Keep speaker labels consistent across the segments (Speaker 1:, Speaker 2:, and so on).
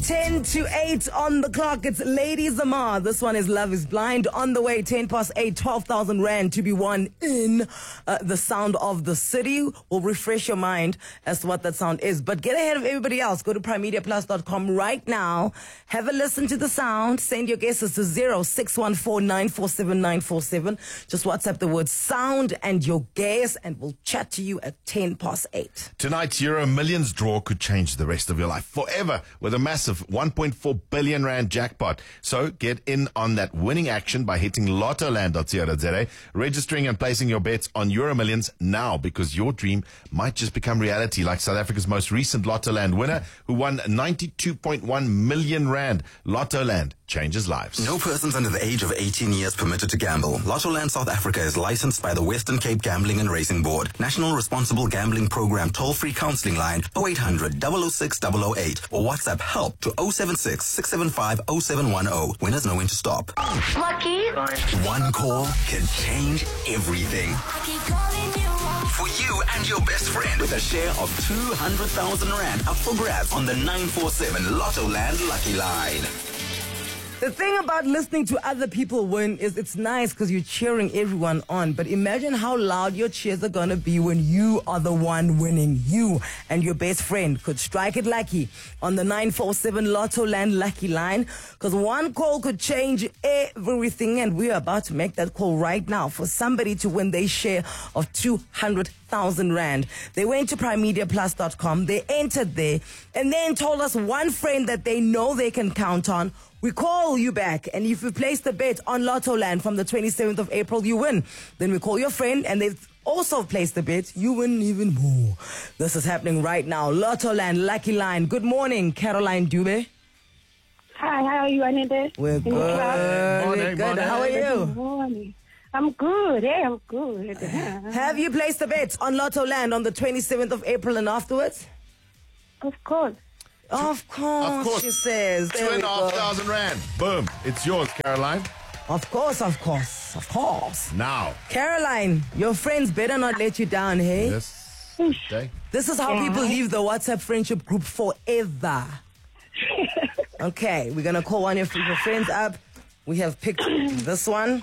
Speaker 1: 10 to 8 on the clock. It's Lady Zamar. This one is Love is Blind. On the way, 10 past 8, 12,000 Rand to be won in the sound of the city. Will refresh your mind as to what that sound is. But get ahead of everybody else. Go to primemediaplus.com right now. Have a listen to the sound. Send your guesses to 0614947947. Just WhatsApp the word sound and your guess, and we'll chat to you at 10 past 8.
Speaker 2: Tonight's Euro Millions draw could change the rest of your life forever with a massive 1.4 billion Rand jackpot. So get in on that winning action by hitting lottoland.co.za, registering and placing your bets on Euro Millions now, because your dream might just become reality, like South Africa's most recent Lottoland winner who won 92.1 million Rand. Lottoland changes lives.
Speaker 3: No persons under the age of 18 years permitted to gamble. Lottoland South Africa is licensed by the Western Cape Gambling and Racing Board. National Responsible Gambling Program toll-free counseling line 0800 006 008 or WhatsApp help to 076 675 0710. Winners know when to stop.
Speaker 4: Lucky.
Speaker 3: One call can change everything. For you and your best friend, with a share of 200,000 Rand up for grabs on the 947 Lottoland Lucky Line.
Speaker 1: The thing about listening to other people win is it's nice because you're cheering everyone on. But imagine how loud your cheers are going to be when you are the one winning. You and your best friend could strike it lucky on the 947 Lottoland Lucky Line, because one call could change everything. And we're about to make that call right now for somebody to win their share of 200,000 Rand. They went to primemediaplus.com. They entered there and then told us one friend that they know they can count on. We call you back, and if you place the bet on Lottoland from the 27th of April, you win. Then we call your friend, and they've also placed the bet. You win even more. This is happening right now. Lottoland Lucky Line. Good morning, Caroline Dube.
Speaker 5: Hi, how are you, Anita?
Speaker 1: We're good. We're good. How are you?
Speaker 5: Good morning. I'm good. Hey, I'm good.
Speaker 1: Have you placed the bet on Lottoland on the 27th of April and afterwards?
Speaker 5: Of course.
Speaker 1: Of course, she says. There we go.
Speaker 2: 2,500 Rand. Boom. It's yours, Caroline.
Speaker 1: Of course.
Speaker 2: Now.
Speaker 1: Caroline, your friends better not let you down, hey?
Speaker 2: Yes. Okay.
Speaker 1: This is how people leave the WhatsApp friendship group forever. Okay, we're going to call one of your friends up. We have picked this one.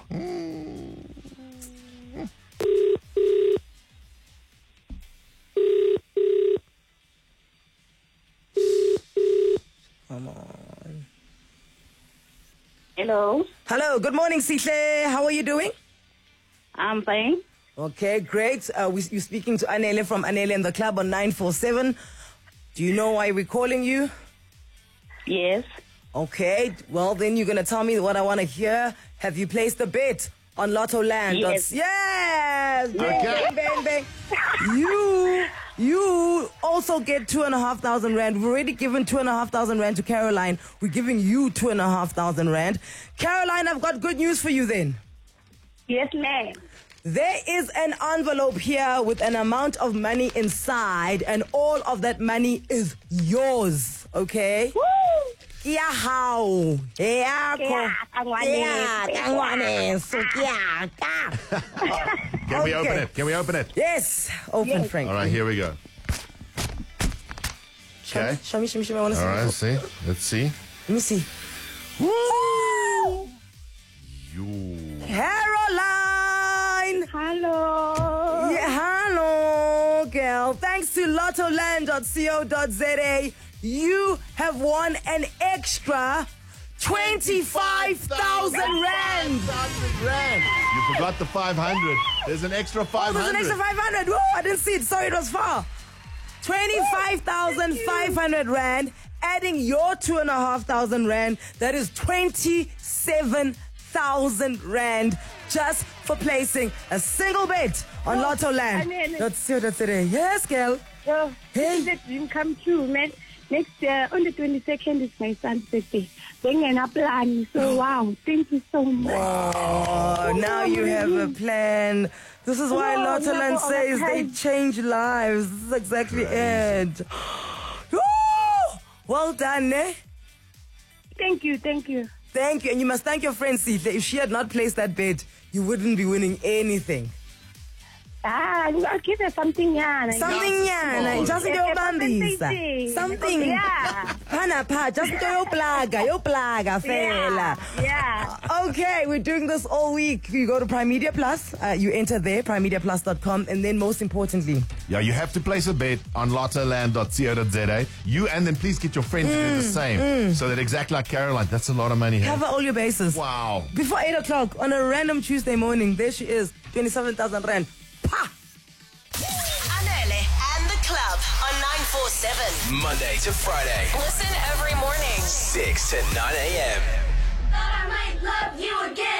Speaker 1: Come on.
Speaker 5: Hello.
Speaker 1: Hello, good morning, Sihle. How are you doing?
Speaker 5: I'm fine.
Speaker 1: Okay, great. You're speaking to Anele from Anele and the Club on 947. Do you know why we're calling you?
Speaker 5: Yes.
Speaker 1: Okay, well, then you're going to tell me what I want to hear. Have you placed a bet on Lottoland?
Speaker 5: Yes.
Speaker 1: Yes!
Speaker 2: Okay.
Speaker 1: Bang, bang, bang. You also get 2,500 Rand. We've already given 2,500 Rand to Caroline. We're giving you 2,500 Rand. Caroline, I've got good news for you then.
Speaker 5: Yes, ma'am.
Speaker 1: There is an envelope here with an amount of money inside, and all of that money is yours, okay?
Speaker 5: Woo!
Speaker 1: Yahoo!
Speaker 5: Yeah,
Speaker 2: Can we open it? Can we open it?
Speaker 1: Yes, open,
Speaker 5: Yes.
Speaker 1: Frank.
Speaker 2: All right, here we go. Okay.
Speaker 1: Show me. I want to see.
Speaker 2: All right, see. Let's see.
Speaker 1: Let me see.
Speaker 2: You.
Speaker 1: Caroline!
Speaker 5: Hello.
Speaker 1: Yeah, hello, girl. Thanks to lottoland.co.za, you have won an extra 25,000 Rand.
Speaker 2: 5,000 Rand. You forgot the 500. There's an extra 500.
Speaker 1: There's an extra 500. Woo, I didn't see it. Sorry, it was far. 25,500 Rand. Adding your 2,500 Rand, that is 27,000 Rand just for placing a single bet on Lottoland. Yes, girl.
Speaker 5: Hey.
Speaker 1: Hey.
Speaker 5: That dream come true, man. Next year, on the 22nd, is my son's birthday. Then an plan. So, wow. Thank you so much.
Speaker 1: Oh, now you have a plan. This is why Lottoland says they change lives. This is exactly it. Woo! Well done, eh?
Speaker 5: Thank you.
Speaker 1: Thank you. And you must thank your friend Sihle. If she had not placed that bet, you wouldn't be winning anything.
Speaker 5: I'll give her something, yeah.
Speaker 1: Something, yeah. Just
Speaker 5: Yeah,
Speaker 1: yobambisa. Something.
Speaker 5: Yeah.
Speaker 1: Pana pa, just yo plaga, fela.
Speaker 5: Yeah.
Speaker 1: Okay, we're doing this all week. You go to Prime Media Plus, you enter there, primemediaplus.com, and then most importantly,
Speaker 2: Yeah, you have to place a bet on lottoland.co.za. You and then please get your friends to do the same. So that exactly like Caroline, that's a lot of money here.
Speaker 1: cover all your bases.
Speaker 2: Wow.
Speaker 1: Before 8 o'clock on a random Tuesday morning, there she is, 27,000 rand. Pa!
Speaker 4: Anele and the club on 947.
Speaker 6: Monday to Friday,
Speaker 4: Listen every morning.
Speaker 6: 6 to 9 a.m.
Speaker 7: Thought I might love you again.